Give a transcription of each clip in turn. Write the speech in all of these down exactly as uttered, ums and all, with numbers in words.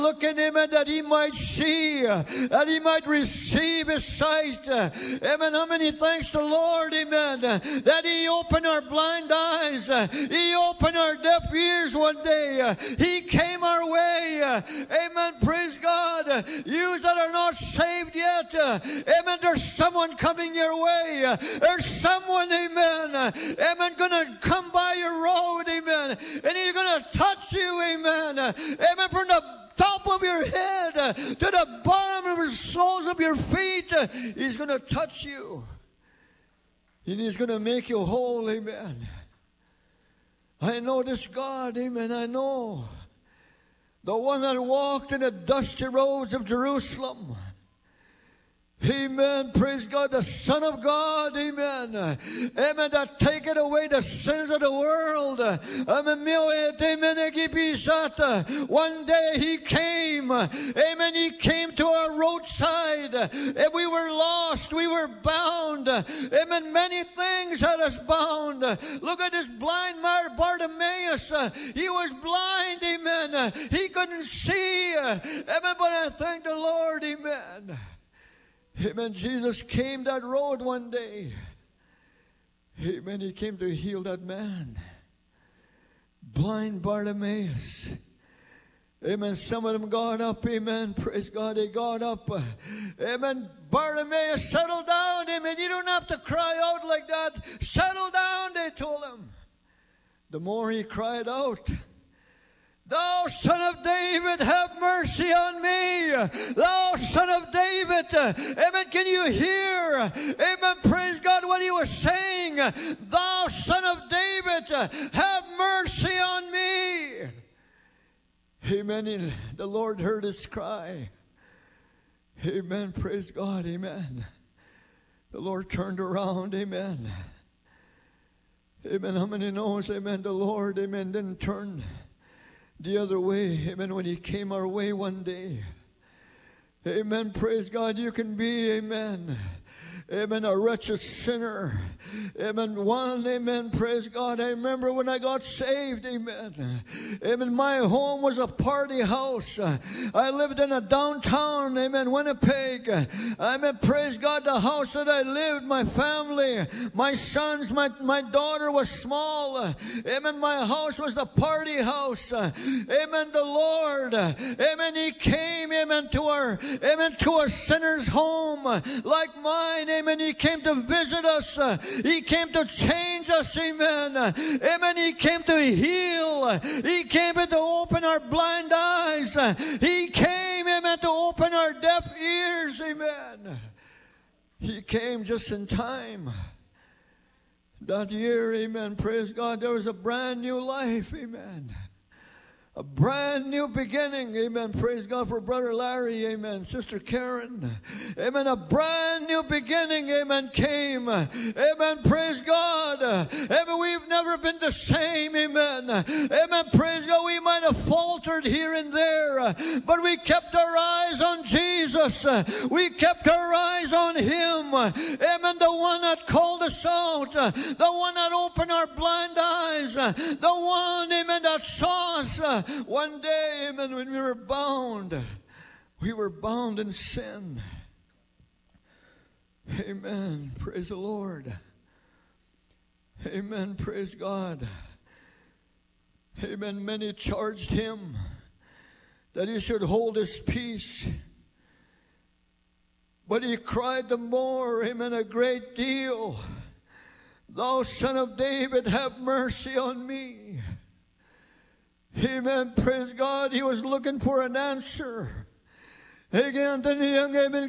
looking, amen, that he might see, uh, that he might receive his sight. Uh, amen. How many thanks to the Lord, amen, uh, that he opened our blind eyes. Uh, he opened our deaf ears one day. Uh, he came our way. Uh, amen. Praise God. Uh, you that are not saved yet, uh, amen, there's someone coming your way. Uh, there's someone, amen, uh, amen, going to come by your road, amen, and he's going to touch you, amen, uh, amen, from the top of your head uh, to the bottom of the soles of your feet. Uh, he's going to touch you. And he's going to make you whole, amen. I know this God, amen, I know. The one that walked in the dusty roads of Jerusalem. Amen. Praise God. The Son of God. Amen. Amen. That taketh away the sins of the world. Amen. One day he came. Amen. He came to our roadside. And we were lost. We were bound. Amen. Many things had us bound. Look at this blind man Bartimaeus. He was blind. Amen. He couldn't see. Amen. But I thank the Lord. Amen. Amen. Jesus came that road one day. Amen. He came to heal that man. Blind Bartimaeus. Amen. Some of them got up. Amen. Praise God. They got up. Amen. Bartimaeus, settle down. Amen. You don't have to cry out like that. Settle down, they told him. The more he cried out, Thou Son of David, have mercy on me. Thou Son of David. Amen. Can you hear? Amen. Praise God what he was saying. Thou Son of David, have mercy on me. Amen. The Lord heard his cry. Amen. Praise God. Amen. The Lord turned around. Amen. Amen. How many knows? Amen. The Lord, amen, didn't turn the other way, amen, when he came our way one day. Amen, praise God. You can be, amen, amen, a wretched sinner. Amen, one, amen, praise God. I remember when I got saved, amen. Amen, my home was a party house. I lived in a downtown, amen, Winnipeg. Amen, praise God, the house that I lived, my family, my sons, my, my daughter was small. Amen, my house was the party house. Amen, the Lord, amen, he came, amen, to our, amen, to a sinner's home like mine. Amen. He came to visit us. Uh, he came to change us. Amen. Uh, amen. He came to heal. Uh, he came to open our blind eyes. Uh, he came, amen, to open our deaf ears. Amen. He came just in time. That year, amen, praise God, there was a brand new life. Amen. A brand new beginning, amen, praise God for Brother Larry, amen, Sister Karen, amen, a brand new beginning, amen, came, amen, praise God, amen, we've never been the same, amen, amen, praise God, we might have faltered here and there, but we kept our eyes on Jesus, we kept our eyes on Him, amen, the one that called us out, the one that opened our blind eyes, the one, amen, that saw us. One day, amen, when we were bound, we were bound in sin. Amen. Praise the Lord. Amen. Praise God. Amen. Many charged him that he should hold his peace. But he cried the more, amen, a great deal. Thou Son of David, have mercy on me. Amen. Praise God. He was looking for an answer. Again, amen,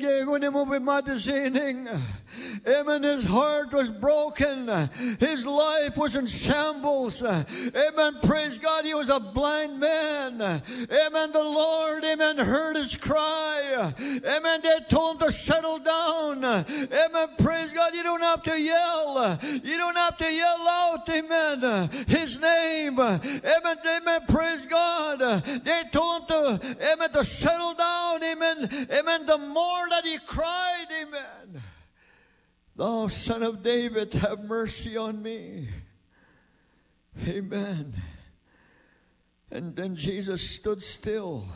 his heart was broken. His life was in shambles. Amen, praise God, he was a blind man. Amen, the Lord, amen, heard his cry. Amen, they told him to settle down. Amen, praise God, you don't have to yell. You don't have to yell out, amen, his name. Amen, amen, praise God. They told him to, amen, to settle down, amen. Amen. The more that he cried, amen. Thou Son of David, have mercy on me. Amen. And then Jesus stood still.